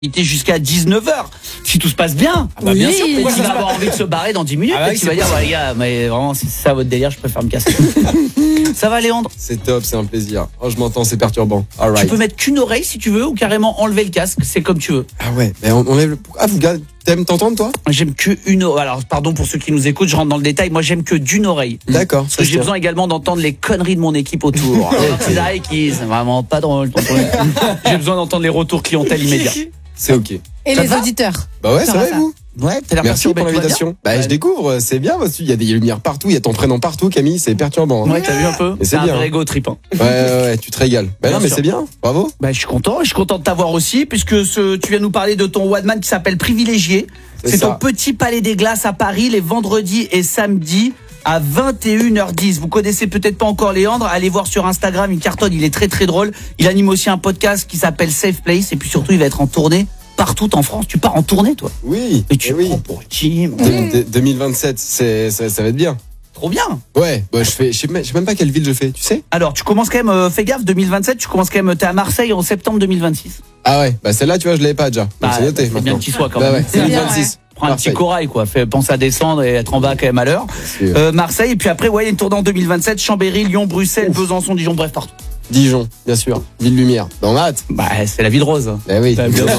Jusqu'à 19h, si tout se passe bien. Ah bah oui, bien sûr, pourquoi il va avoir envie de se barrer dans 10 minutes et tu vas dire, les gars, mais vraiment, si c'est ça votre délire, je préfère me casser. Ça va, Léandre? C'est top, c'est un plaisir. Oh, je m'entends, c'est perturbant. All right. Tu peux mettre qu'une oreille si tu veux ou carrément enlever le casque, c'est comme tu veux. Ah ouais, mais on enlève le... Ah, vous gars, t'aimes t'entendre, toi? J'aime qu'une oreille. Alors, pardon pour ceux qui nous écoutent, je rentre dans le détail. Moi, j'aime que d'une oreille. D'accord. Parce que j'ai besoin également d'entendre les conneries de mon équipe autour. C'est là qui c'est vraiment pas drôle. J'ai besoin d'entendre les retours clientèle immédiats. C'est ok. Et ça les va auditeurs. Bah ouais, ça va, vous? Ouais, t'as l'air Merci pour perturbé, l'invitation. Bah, ouais. je découvre, c'est bien, il y a des lumières partout, il y a ton prénom partout, Camille, c'est perturbant. Ouais, t'as vu un peu? Mais c'est un bien. vrai ego trip. Hein. Ouais, tu te régales. Bah Bien non, mais sûr. c'est bien, bravo. Bah, je suis content de t'avoir aussi, puisque tu viens nous parler de ton one man qui s'appelle Privilégié. C'est ça. ton petit palais des glaces à Paris, les vendredis et samedis à 21h10. Vous connaissez peut-être pas encore Léandre, allez voir sur Instagram, il cartonne, il est très très drôle. Il anime aussi un podcast qui s'appelle Safe Place, et puis surtout il va être en tournée partout en France. Tu pars en tournée, toi? Oui. Et tu oui. prends pour qui? 2027, ça va être bien. Trop bien. Ouais, bah je sais même pas quelle ville je fais, tu sais? Alors, tu commences quand même, fais gaffe, 2027, tu commences quand même, t'es à Marseille en septembre 2026. Ah ouais, bah celle-là, tu vois, je l'avais pas déjà. Donc Bah, c'est noté c'est bien maintenant. que tu sois quand Bah même. ouais, C'est bien, 2026. Prends un petit Marseille. corail, quoi. Pense à descendre et être en bas quand même à l'heure. sûr. Marseille, et puis après, ouais, il y a une tournée en 2027, Chambéry, Lyon, Bruxelles, Besançon, Dijon, bref, partout. Dijon, bien sûr. Ville lumière. Dans ma hâte. Bah, c'est la vie de rose. Bah oui. Bah, bien sûr.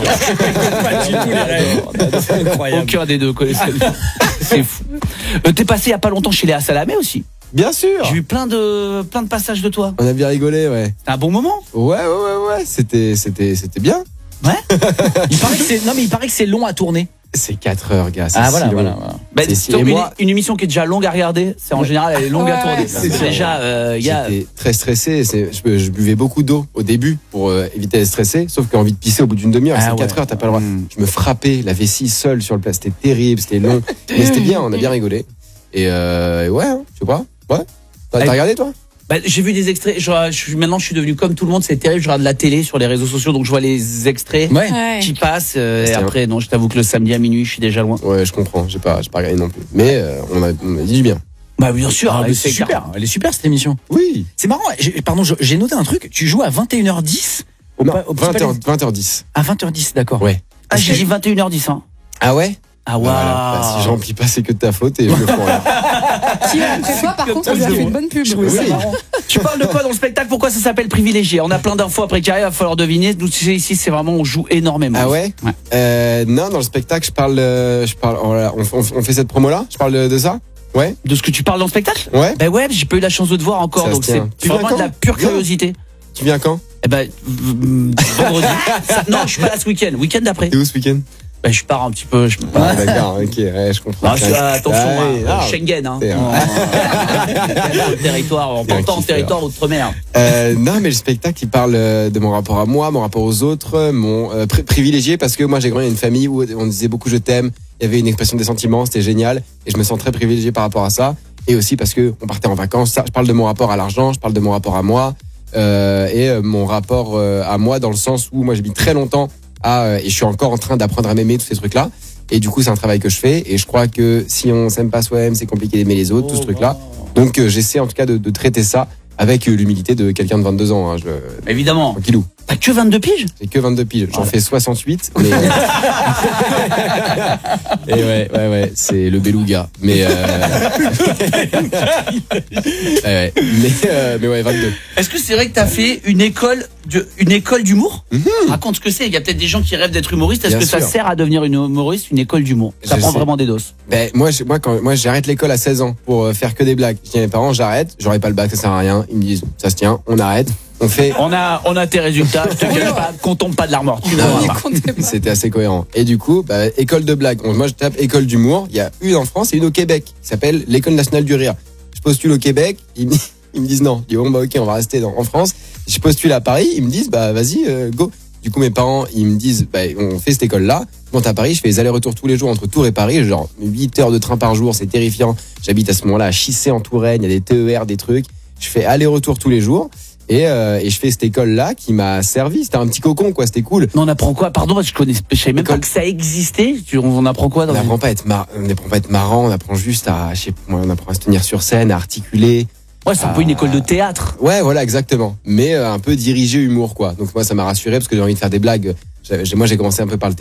Pas du tout les rêves. C'est incroyable. Aucun des deux connaissait. C'est fou. T'es passé il y a pas longtemps chez Léa Salamé aussi. Bien sûr. J'ai eu plein de passages de toi. On a bien rigolé, ouais. C'était un bon moment. Ouais. C'était bien. Ouais. Il paraît que c'est long à tourner. C'est 4 heures, gars. Ah si voilà, long. voilà. Bah, C'est si- donc, et moi- une émission qui est déjà longue à regarder, c'est en général elle est longue à Ouais, tourner. c'est sûr. Déjà, il y a. J'étais très stressé. Je buvais beaucoup d'eau au début pour éviter d'être stressé. Sauf que envie de pisser au bout d'une demi-heure. Ah C'est 4 ouais. heures, t'as pas le droit. Je me frappais la vessie seule sur le plat. C'était terrible, c'était long. Mais c'était bien, on a bien rigolé. Et ouais, hein, je sais pas. Ouais. T'as regardé, toi? Bah, j'ai vu des extraits. Maintenant, je suis devenu comme tout le monde. C'est terrible. Je regarde la télé sur les réseaux sociaux, donc je vois les extraits Ouais. qui passent. Et C'était après, non, je t'avoue que le samedi à minuit, je suis déjà loin. Ouais, je comprends. J'ai pas regardé non plus. Mais on a dit du bien. Bah, bien sûr. Ah, mais c'est c'est super. Elle est super cette émission. Oui. C'est marrant. J'ai noté un truc. Tu joues à 21h10 au Non, Petit Palais. 20h10. À 20h10, d'accord. Ouais. Ah, j'ai dit 21h10. Hein. Ah ouais? Ah, waouh. Voilà. Bah, si je remplis pas, c'est que de ta faute et je le prends là. Qui après toi, par contre, on lui a fait une bonne pub. Oui. Tu parles de quoi dans le spectacle? Pourquoi ça s'appelle Privilégié? On a plein d'infos après qui arrivent, il va falloir deviner. Nous, tu sais, ici, c'est vraiment, on joue énormément. Ah ouais? Non, dans le spectacle, on fait cette promo-là? Je parle de ça? Ouais? De ce que tu parles dans le spectacle? Ouais? Ben ouais, j'ai pas eu la chance de te voir encore, Ça se donc c'est tient. Tu viens vraiment de la quand? pure Viens. curiosité. Tu viens quand? Eh ben, vendredi. Non, je suis pas là ce week-end. Week-end d'après. T'es où ce week-end? Ben, je pars un petit peu. Ah, d'accord, ok, ouais, je comprends. Non, attention, Ouais, hein, ah. Schengen, hein. C'est- Le territoire, en C'est un portant en kiffeur. territoire outre-mer. Non, mais le spectacle, il parle de mon rapport à moi, mon rapport aux autres, mon privilégié, parce que moi, j'ai grandi dans une famille où on disait beaucoup je t'aime, il y avait une expression des sentiments, c'était génial, et je me sens très privilégié par rapport à ça, et aussi parce que on partait en vacances. Ça, je parle de mon rapport à l'argent, je parle de mon rapport à moi, mon rapport à moi dans le sens où moi, j'ai mis très longtemps et je suis encore en train d'apprendre à m'aimer, tous ces trucs-là. Et du coup, c'est un travail que je fais. Et je crois que si on s'aime pas soi-même, c'est compliqué d'aimer les autres, tout ce truc-là. Donc, j'essaie en tout cas de traiter ça avec l'humilité de quelqu'un de 22 ans. Hein. Évidemment. Tranquillou. T'as que 22 piges? J'ai que 22 piges. J'en fais 68. Mais... Et ouais, c'est le beluga. Mais mais ouais, 22. Est-ce que c'est vrai que t'as fait une école d'humour? Raconte ce que c'est. Il y a peut-être des gens qui rêvent d'être humoristes. Est-ce Bien que ça sûr. sert à devenir une humoriste, une école d'humour? Ça Je prend sais. vraiment des doses. Ben moi j'arrête l'école à 16 ans pour faire que des blagues. Je dis à mes parents j'arrête, j'aurai pas le bac, ça sert à rien. Ils me disent ça se tient, on arrête. On fait. On a tes résultats. Je te cache pas qu'on tombe pas de l'armoire. Tu Non, vois. C'était assez cohérent. Et du coup, école de blague. Moi, je tape école d'humour. Il y a une en France et une au Québec qui s'appelle l'École nationale du rire. Je postule au Québec. Ils me disent non. Je dis bon, ok, on va rester en France. Je postule à Paris. Ils me disent vas-y, go. Du coup, mes parents, ils me disent on fait cette école-là. Je monte à Paris. Je fais les allers-retours tous les jours entre Tours et Paris. Genre 8 heures de train par jour. C'est terrifiant. J'habite à ce moment-là à Chissé en Touraine. Il y a des TER, des trucs. Je fais aller-retour tous les jours. Et je fais cette école-là qui m'a servi. C'était un petit cocon, quoi. C'était cool. Mais on apprend quoi? Pardon, je savais même pas que ça existait. On apprend quoi dans On n'apprend pas à être marrant. On apprend juste on apprend à se tenir sur scène, à articuler. Ouais, c'est un peu une école de théâtre. Ouais, voilà, exactement. Mais un peu dirigé humour, quoi. Donc moi, ça m'a rassuré parce que j'ai envie de faire des blagues. Moi, j'ai commencé un peu par le